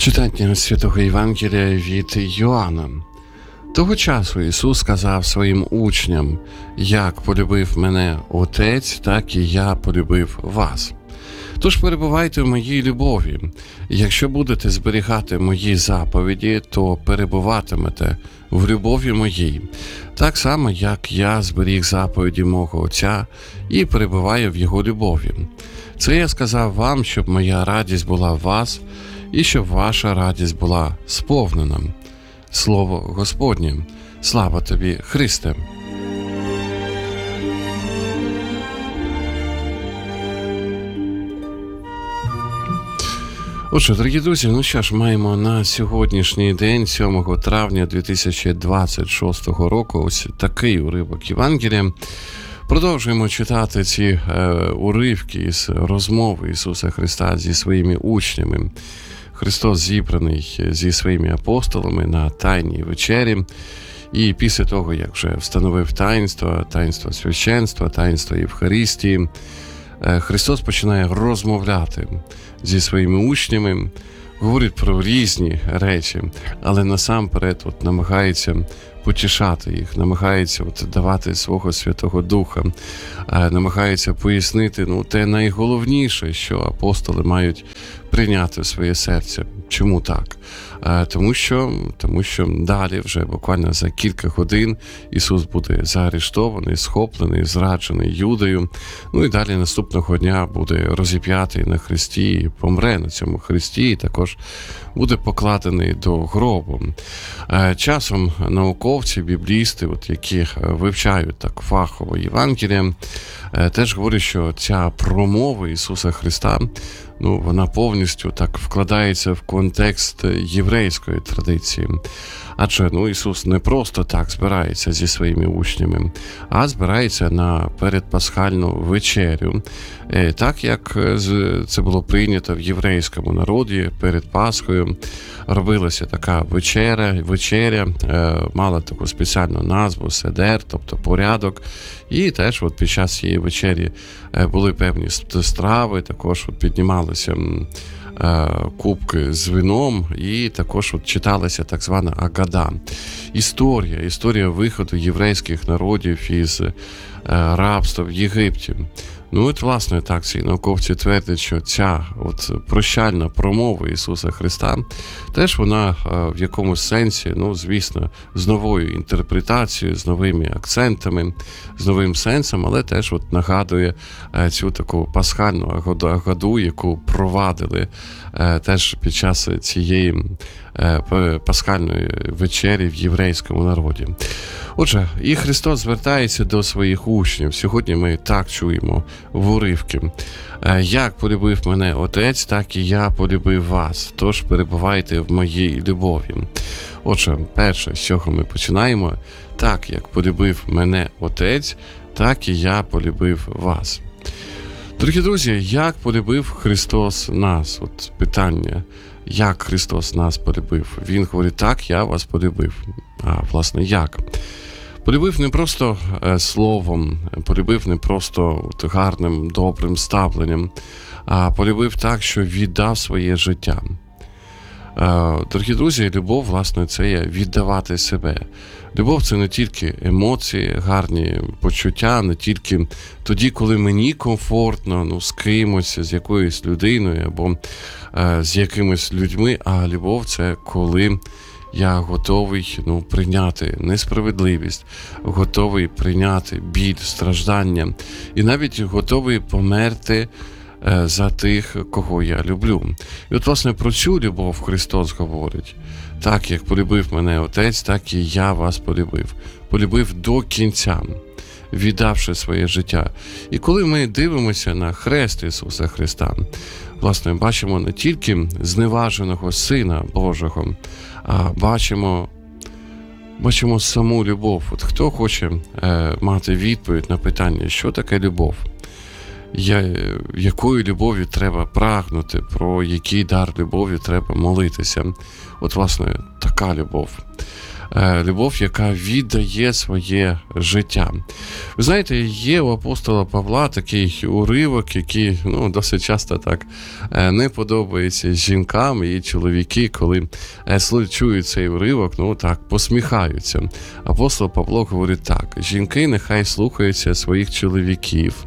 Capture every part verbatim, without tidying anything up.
Читання Святого Євангелія від Йоанна. Того часу Ісус сказав своїм учням: «Як полюбив мене Отець, так і я полюбив вас. Тож перебувайте в моїй любові. Якщо будете зберігати мої заповіді, то перебуватимете в любові моїй, так само, як я зберіг заповіді мого Отця і перебуваю в його любові. Це я сказав вам, щоб моя радість була в вас, і щоб ваша радість була сповнена». Слово Господнє. Слава тобі, Христе! Отже, дорогі друзі, ну що ж, маємо на сьогоднішній день, сьомого травня дві тисячі двадцять шостого року, ось такий уривок Євангелія. Продовжуємо читати ці е, уривки із розмови Ісуса Христа зі своїми учнями. Христос зібраний зі своїми апостолами на Тайній вечері, і після того, як вже встановив таїнство, таїнство священства, таїнство Євхаристії, Христос починає розмовляти зі своїми учнями, говорить про різні речі, але насамперед от намагається потішати їх, намагається от давати свого Святого Духа, намагається пояснити ну, те найголовніше, що апостоли мають прийняти в своє серце. Чому так? Тому що, тому що далі, вже буквально за кілька годин, Ісус буде заарештований, схоплений, зраджений Юдою. Ну і далі наступного дня буде розіп'ятий на хресті, помре на цьому хресті, і також буде покладений до гробу. Часом науковці, біблісти, от, які вивчають так фахово Євангелія, теж говорять, що ця промова Ісуса Христа, ну, вона повністю так вкладається в контекст єврейської традиції. Адже ну, Ісус не просто так збирається зі своїми учнями, а збирається на передпасхальну вечерю. Так, як це було прийнято в єврейському народі, перед Пасхою робилася така вечеря, вечеря мала таку спеціальну назву седер, тобто порядок. І теж от під час цієї вечері були певні страви, також от піднімалися кубки з вином, і також от читалася так звана Агада. Історія, історія виходу єврейських народів із рабства в Єгипті. Ну, от, власне, так ці науковці твердять, що ця от прощальна промова Ісуса Христа, теж вона в якомусь сенсі, ну, звісно, з новою інтерпретацією, з новими акцентами, з новим сенсом, але теж от нагадує цю таку пасхальну агаду, яку провадили теж під час цієї пасхальної вечері в єврейському народі. Отже, і Христос звертається до своїх учнів. Сьогодні ми так чуємо в уривки. «Як полюбив мене Отець, так і я полюбив вас. Тож перебувайте в моїй любові». Отже, перше, з чого ми починаємо: так, як полюбив мене Отець, так і я полюбив вас. Дорогі друзі, як полюбив Христос нас? От питання. Як Христос нас полюбив? Він говорить: так, я вас полюбив. А, власне, як? Полюбив не просто е, словом, полюбив не просто от, гарним, добрим ставленням, а полюбив так, що віддав своє життя. Е, дорогі друзі, любов, власне, це є віддавати себе. Любов – це не тільки емоції, гарні почуття, не тільки тоді, коли мені комфортно, ну, з кимось, з якоюсь людиною або е, з якимись людьми, а любов – це коли я готовий ну, прийняти несправедливість, готовий прийняти біль, страждання і навіть готовий померти е, за тих, кого я люблю. І от, власне, про цю любов Христос говорить. Так, як полюбив мене Отець, так і я вас полюбив. Полюбив до кінця, віддавши своє життя. І коли ми дивимося на хрест Ісуса Христа, власне, бачимо не тільки зневаженого Сина Божого, а бачимо, бачимо саму любов. От хто хоче е, мати відповідь на питання, що таке любов? Я, якої любові треба прагнути, про який дар любові треба молитися. От, власне, така любов. любов, яка віддає своє життя. Ви знаєте, є у апостола Павла такий уривок, який ну, досить часто так не подобається жінкам, і чоловіки, коли чують цей уривок, ну так, посміхаються. Апостол Павло говорить так: жінки нехай слухаються своїх чоловіків.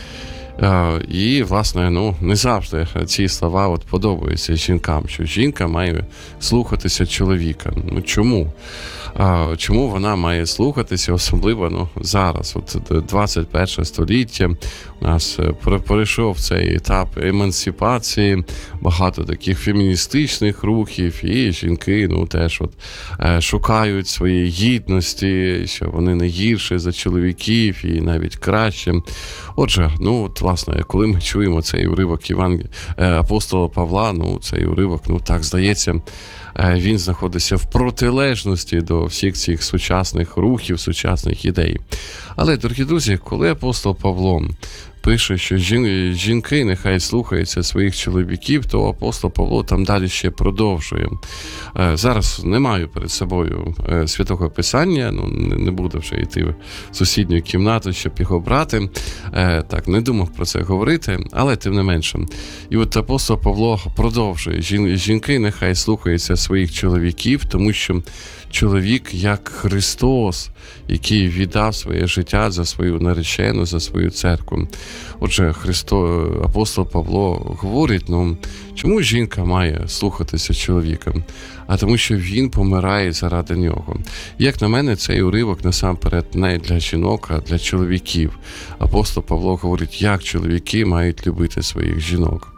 І, власне, ну, не завжди ці слова от подобаються жінкам, що жінка має слухатися чоловіка. Ну, чому? Чому вона має слухатися, особливо ну, зараз, от двадцять перше століття, у нас перейшов цей етап емансипації, багато таких феміністичних рухів, і жінки ну, теж от, шукають своєї гідності, що вони не гірші за чоловіків і навіть краще. Отже, ну, от, власне, коли ми чуємо цей уривок Євангелія апостола Павла, ну, цей уривок, ну, так, здається, він знаходиться в протилежності до всіх цих сучасних рухів, сучасних ідей. Але, дорогі друзі, коли апостол Павло пише, що жінки нехай слухаються своїх чоловіків, то апостол Павло там далі ще продовжує. Зараз не маю перед собою Святого Писання, ну не буду вже йти в сусідню кімнату, щоб його брати. Так, не думав про це говорити, але тим не менше. І от апостол Павло продовжує. Жінки нехай слухаються своїх чоловіків, тому що чоловік як Христос, який віддав своє життя за свою наречену, за свою церкву. Отже, Христо, апостол Павло говорить, ну, чому жінка має слухатися чоловіка? А тому, що він помирає заради нього. Як на мене, цей уривок насамперед не для жінок, а для чоловіків. Апостол Павло говорить, як чоловіки мають любити своїх жінок.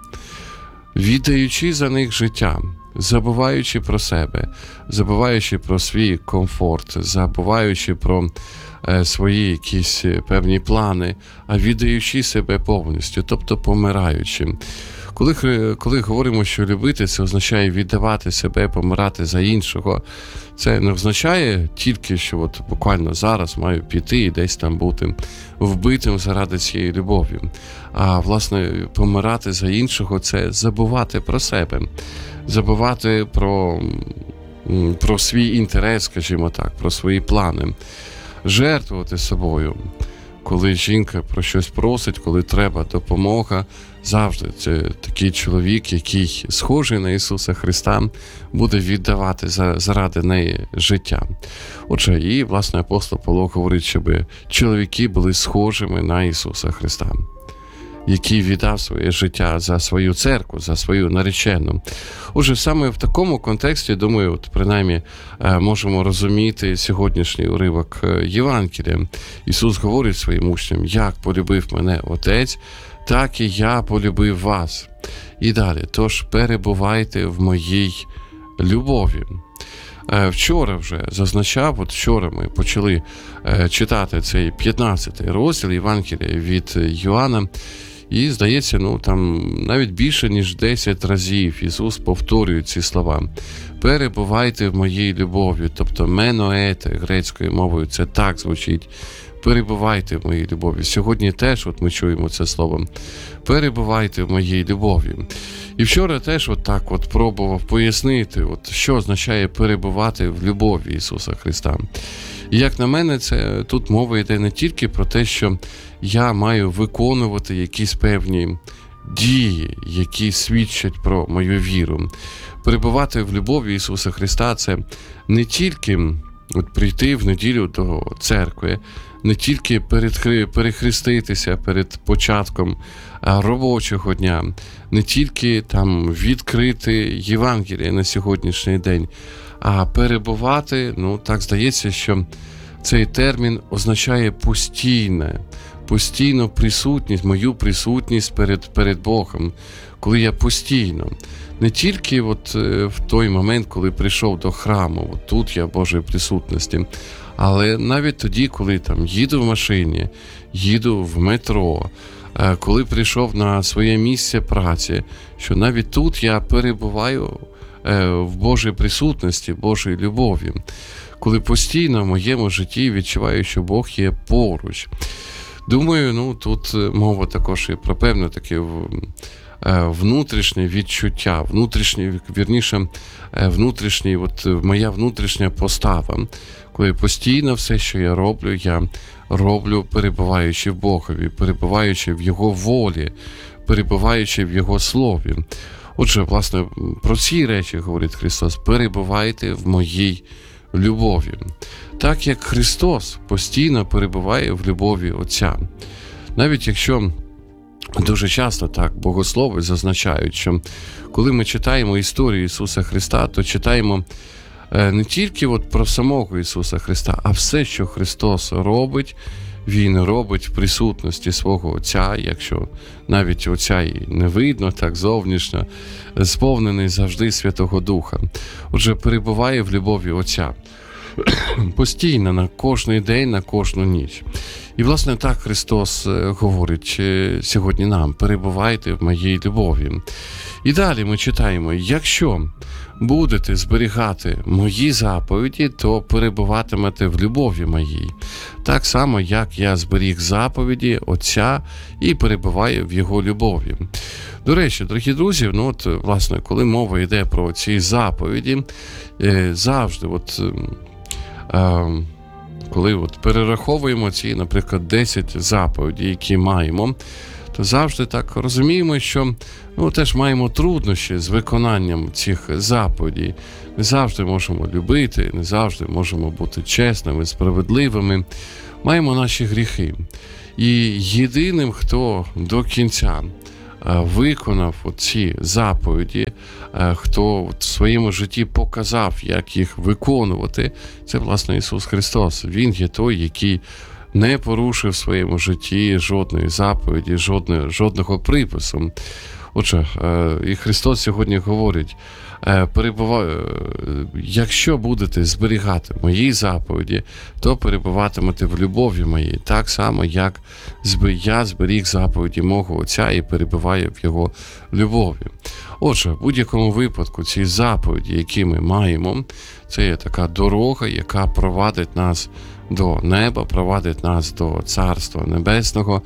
Віддаючи за них життя, забуваючи про себе, забуваючи про свій комфорт, забуваючи про е, свої якісь певні плани, а віддаючи себе повністю, тобто помираючи. Коли, коли говоримо, що любити, це означає віддавати себе, помирати за іншого. Це не означає тільки, що от буквально зараз маю піти і десь там бути вбитим заради цієї любові. А, власне, помирати за іншого – це забувати про себе, забувати про, про свій інтерес, скажімо так, про свої плани, жертвувати собою. Коли жінка про щось просить, коли треба допомога, завжди це такий чоловік, який схожий на Ісуса Христа, буде віддавати за, заради неї життя. Отже, і, власне, апостол Павло говорить, щоб чоловіки були схожими на Ісуса Христа, який віддав своє життя за свою церкву, за свою наречену. Отже, саме в такому контексті, думаю, от, принаймні, можемо розуміти сьогоднішній уривок Євангелія. Ісус говорить своїм учням, як полюбив мене Отець, так і я полюбив вас. І далі, тож перебувайте в моїй любові. Вчора вже зазначав, от вчора ми почали читати цей п'ятнадцятий розділ Євангелія від Йоанна, і, здається, ну, там навіть більше, ніж десять разів Ісус повторює ці слова. Перебувайте в моїй любові, тобто меноете, грецькою мовою, це так звучить. Перебувайте в моїй любові. Сьогодні теж от ми чуємо це слово. Перебувайте в моїй любові. І вчора теж от так от пробував пояснити, от що означає перебувати в любові Ісуса Христа. І як на мене, це тут мова йде не тільки про те, що я маю виконувати якісь певні дії, які свідчать про мою віру. Перебувати в любові Ісуса Христа – це не тільки от прийти в неділю до церкви, не тільки перехреститися перед початком робочого дня, не тільки там відкрити Євангеліє на сьогоднішній день, а перебувати, ну так здається, що цей термін означає постійне, постійну присутність, мою присутність перед, перед Богом, коли я постійно, не тільки от в той момент, коли прийшов до храму, от тут я в Божій присутності, але навіть тоді, коли там їду в машині, їду в метро, коли прийшов на своє місце праці, що навіть тут я перебуваю в Божій присутності, Божій любові, коли постійно в моєму житті відчуваю, що Бог є поруч. Думаю, ну тут мова також і про певну таку внутрішнє відчуття, внутрішнє, вірніше, внутрішнє, от моя внутрішня постава. Коли постійно все, що я роблю, я роблю, перебуваючи в Богові, перебуваючи в Його волі, перебуваючи в Його слові. Отже, власне, про ці речі говорить Христос: перебувайте в моїй любові. Так як Христос постійно перебуває в любові Отця. Навіть якщо дуже часто так богослови зазначають, що коли ми читаємо історію Ісуса Христа, то читаємо не тільки от про самого Ісуса Христа, а все, що Христос робить, Він робить в присутності свого Отця, якщо навіть Отця і не видно так зовнішньо, сповнений завжди Святого Духа. Отже, перебуває в любові Отця. Постійно, на кожний день, на кожну ніч. І, власне, так Христос говорить сьогодні нам: перебувайте в моїй любові. І далі ми читаємо: якщо будете зберігати мої заповіді, то перебуватимете в любові моїй. Так само, як я зберіг заповіді Отця і перебуваю в Його любові. До речі, дорогі друзі, ну от, власне, коли мова йде про ці заповіді, завжди, от, коли от перераховуємо ці, наприклад, десять заповідей, які маємо, то завжди так розуміємо, що ну, теж маємо труднощі з виконанням цих заповідей. Не завжди можемо любити, не завжди можемо бути чесними, справедливими. Маємо наші гріхи. І єдиним, хто до кінця виконав ці заповіді, хто в своєму житті показав, як їх виконувати, це, власне, Ісус Христос. Він є той, який не порушив в своєму житті жодної заповіді, жодного, жодного припису. Отже, і Христос сьогодні говорить: якщо будете зберігати мої заповіді, то перебуватимете в любові моїй, так само, як я зберіг заповіді мого Отця і перебуваю в Його любові. Отже, в будь-якому випадку ці заповіді, які ми маємо, це є така дорога, яка провадить нас до неба, провадить нас до Царства Небесного.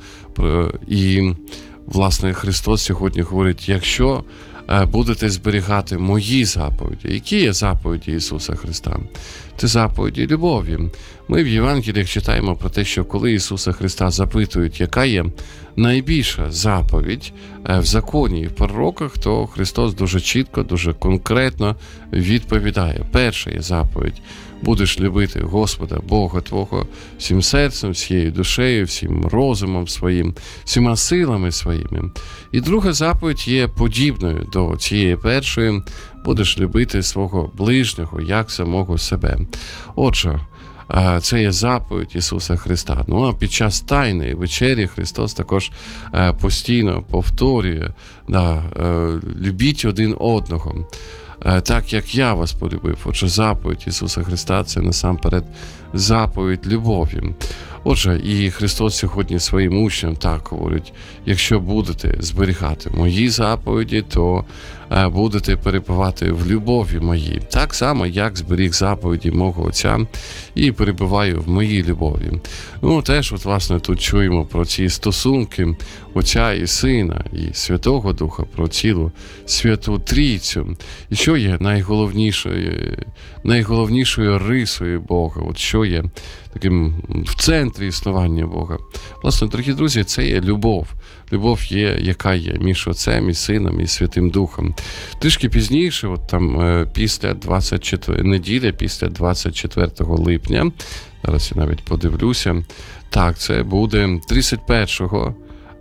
І, власне, Христос сьогодні говорить: якщо будете зберігати мої заповіді. Які є заповіді Ісуса Христа? Це заповіді любові. Ми в Євангеліях читаємо про те, що коли Ісуса Христа запитують, яка є найбільша заповідь в законі і в пророках, то Христос дуже чітко, дуже конкретно відповідає. Перша є заповідь: будеш любити Господа, Бога Твого, всім серцем, всією душею, всім розумом своїм, всіма силами своїми. І друга заповідь є подібною до цієї першої: будеш любити свого ближнього, як самого себе. Отже, це є заповідь Ісуса Христа. Ну а під час Тайної вечері Христос також постійно повторює: да, любіть один одного, так як я вас полюбив. Отже, заповідь Ісуса Христа – це насамперед заповідь любові. Отже, і Христос сьогодні своїм учням так говорить: якщо будете зберігати мої заповіді, то будете перебувати в любові моїй. Так само, як зберіг заповіді мого Отця і перебуваю в моїй любові. Ну, теж, от, власне, тут чуємо про ці стосунки Отця і Сина, і Святого Духа, про цілу Святу Трійцю. І що є найголовнішою, найголовнішою рисою Бога? От що є таким в центрі існування Бога? Власне, дорогі друзі, це є любов. Любов є, яка є між Отцем і Сином і Святим Духом. Трішки пізніше, от там після двадцять четвертого неділя, після двадцять четвертого липня, зараз я навіть подивлюся, так, це буде тридцять першого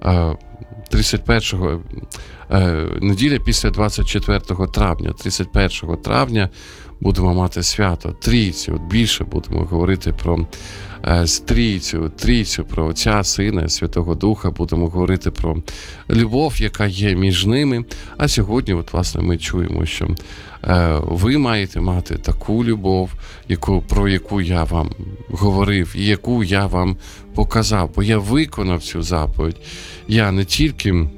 тридцять першого неділя після двадцять четвертого травня, тридцять першого травня будемо мати свято Трійці. От більше будемо говорити про Трійцю, Трійцю, про Отця, Сина, Святого Духа, будемо говорити про любов, яка є між ними. А сьогодні, от, власне, ми чуємо, що ви маєте мати таку любов, яку, про яку я вам говорив і яку я вам показав, бо я виконав цю заповідь. Я не тільки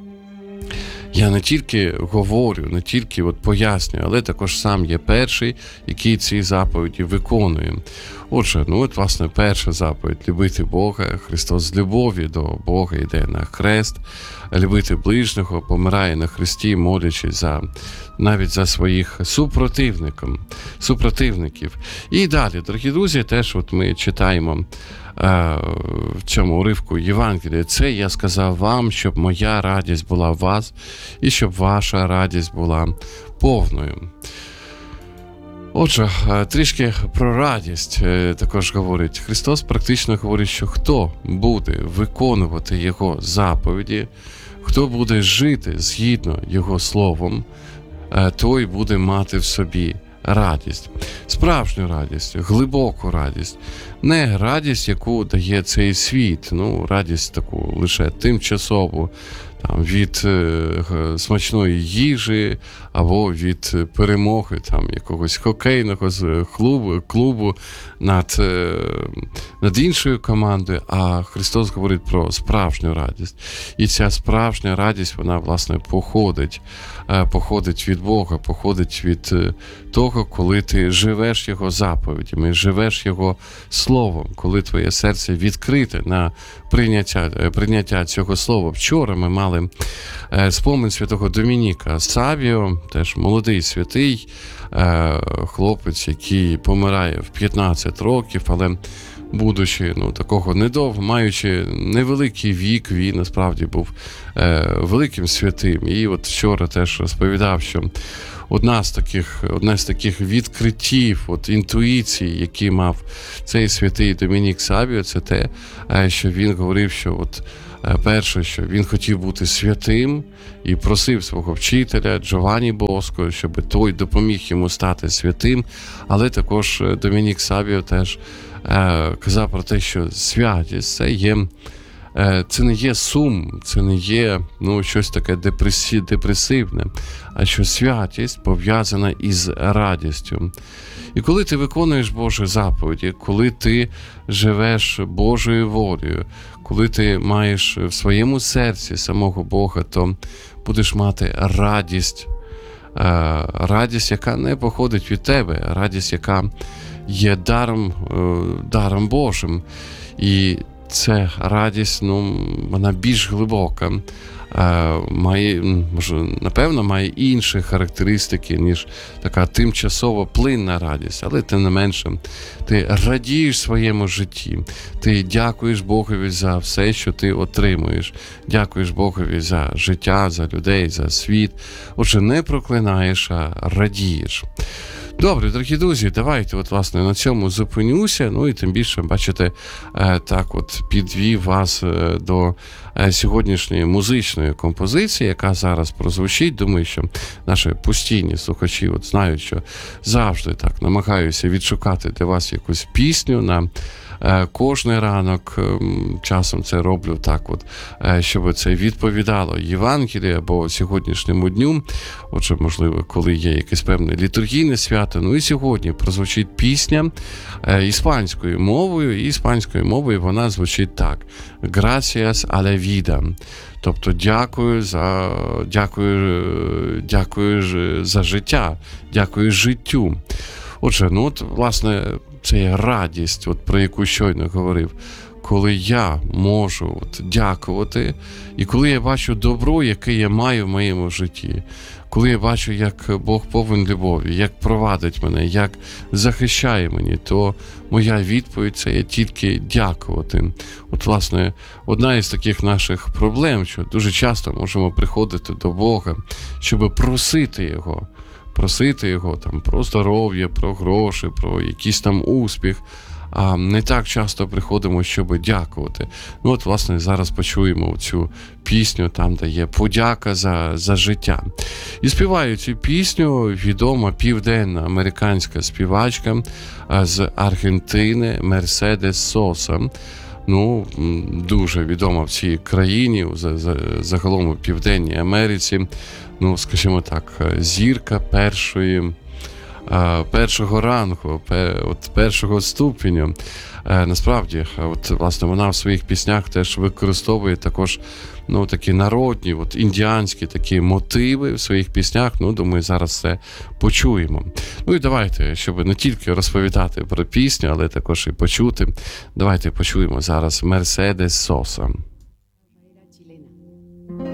Я не тільки говорю, не тільки от пояснюю, але також сам є перший, який ці заповіді виконує. Отже, ну от, власне, перша заповідь – любити Бога. Христос з любові до Бога йде на хрест. Любити ближнього, помирає на хресті, молячись за, навіть за своїх супротивників. супротивників. І далі, дорогі друзі, теж от ми читаємо е, в цьому уривку Євангелія. Це я сказав вам, щоб моя радість була в вас, і щоб ваша радість була повною. Отже, трішки про радість також говорить. Христос практично говорить, що хто буде виконувати Його заповіді, хто буде жити згідно Його словом, той буде мати в собі радість. Справжню радість, глибоку радість. Не радість, яку дає цей світ, ну, радість таку лише тимчасову, там, від е, смачної їжі або від перемоги там, якогось хокейного клубу, клубу над, е, над іншою командою, а Христос говорить про справжню радість. І ця справжня радість, вона, власне, походить, е, походить від Бога, походить від е, того, коли ти живеш Його заповідями, живеш Його словом, коли твоє серце відкрите на прийняття, прийняття цього слова. Вчора ми мали е, спомин святого Домініка Савіо, теж молодий святий, е, хлопець, який помирає в п'ятнадцять років, але будучи, ну, такого недовго, маючи невеликий вік, він насправді був е, великим святим. І от вчора теж розповідав, що Одна з таких, одне з таких відкриттів, от інтуїцій, які мав цей святий Домінік Савіо, це те, що він говорив, що от перше, що він хотів бути святим і просив свого вчителя Джованні Боско, щоб той допоміг йому стати святим, але також Домінік Савіо теж казав про те, що святість – це є Це не є сум, це не є, ну, щось таке депресі, депресивне, а що святість пов'язана із радістю. І коли ти виконуєш Божі заповіді, коли ти живеш Божою волею, коли ти маєш в своєму серці самого Бога, то будеш мати радість, радість, яка не походить від тебе, радість, яка є даром, даром Божим. І це радість, ну, вона більш глибока, має, може, напевно, має інші характеристики, ніж така тимчасова плинна радість, але тим не менше, ти радієш своєму житті, ти дякуєш Богові за все, що ти отримуєш, дякуєш Богові за життя, за людей, за світ, отже, не проклинаєш, а радієш. Добре, дорогі друзі, давайте, от, власне, на цьому зупинюся, ну і тим більше, бачите, так от підвів вас до сьогоднішньої музичної композиції, яка зараз прозвучить. Думаю, що наші постійні слухачі от знають, що завжди так намагаюся відшукати для вас якусь пісню на кожний ранок. Часом це роблю так от, щоб це відповідало Євангелію або сьогоднішньому дню. Отже, можливо, коли є якесь певне літургійне свято. Ну і сьогодні прозвучить пісня іспанською мовою, і іспанською мовою вона звучить так: «Gracias a la vida». Тобто дякую за, дякую, дякую за життя, дякую життю. Отже, ну от, власне, це є радість, от, про яку щойно говорив, коли я можу от, дякувати, і коли я бачу добро, яке я маю в моєму житті, коли я бачу, як Бог повен любові, як провадить мене, як захищає мені, то моя відповідь – це є тільки дякувати. От, власне, одна із таких наших проблем, що дуже часто можемо приходити до Бога, щоб просити Його, просити Його там про здоров'я, про гроші, про якийсь там успіх, а не так часто приходимо, щоб дякувати. Ну от, власне, зараз почуємо цю пісню, там, де є подяка за, за життя. І співає цю пісню відома південно-американська співачка з Аргентини Мерседес Соса. Ну, дуже відома в цій країні, загалом у Південній Америці, ну, скажімо так, зірка першої е, першого рангу, пе, от першого ступеню. Е, насправді, от, власне, вона в своїх піснях теж використовує також ну, такі народні, от, індіанські такі мотиви в своїх піснях. Ну, думаю, зараз це почуємо. Ну і давайте, щоб не тільки розповідати про пісню, але також і почути. Давайте почуємо зараз Мерседес Соса. Era chilena.